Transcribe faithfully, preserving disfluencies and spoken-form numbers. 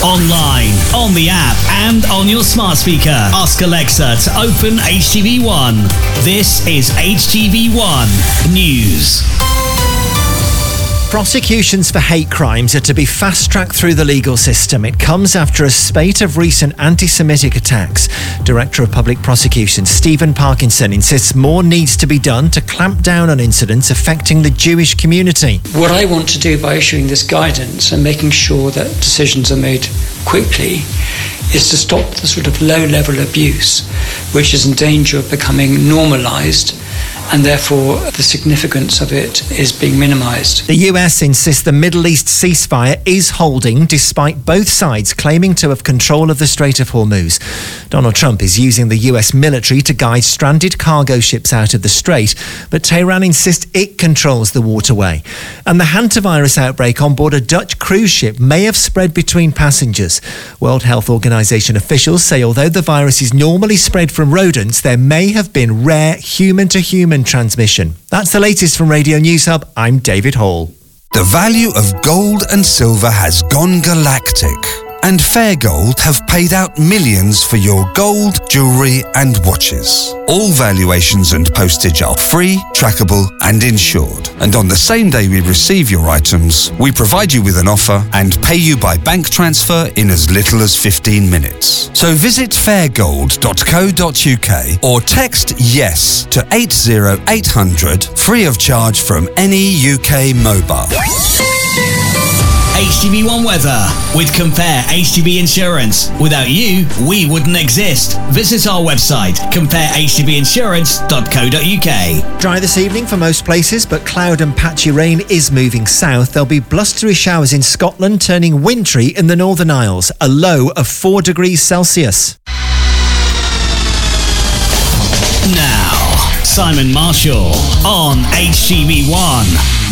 online, on the app, and on your smart speaker. Ask Alexa to open H T V one. This is H T V one News. Prosecutions for hate crimes are to be fast-tracked through the legal system. It comes after a spate of recent anti-Semitic attacks. Director of Public Prosecutions Stephen Parkinson insists more needs to be done to clamp down on incidents affecting the Jewish community. What I want to do by issuing this guidance and making sure that decisions are made quickly is to stop the sort of low-level abuse, which is in danger of becoming normalised, and therefore the significance of it is being minimised. The U S insists the Middle East ceasefire is holding despite both sides claiming to have control of the Strait of Hormuz. Donald Trump is using the U S military to guide stranded cargo ships out of the strait, but Tehran insists it controls the waterway. And the hantavirus outbreak on board a Dutch cruise ship may have spread between passengers. World Health Organization officials say although the virus is normally spread from rodents, there may have been rare human-to-human transmission. That's the latest from Radio News Hub. I'm David Hall. The value of gold and silver has gone galactic, and Fair Gold have paid out millions for your gold, jewellery and watches. All valuations and postage are free, trackable and insured. And on the same day we receive your items, we provide you with an offer and pay you by bank transfer in as little as fifteen minutes. So visit fair gold dot co dot uk or text YES to eight zero eight hundred, free of charge from any U K mobile. H T V one weather with Compare H T B Insurance. Without you, we wouldn't exist. Visit our website, compare h t b insurance dot co dot uk. Dry this evening for most places, but cloud and patchy rain is moving south. There'll be blustery showers in Scotland, turning wintry in the Northern Isles. A low of four degrees Celsius. Now, Simon Marshall on H T V one.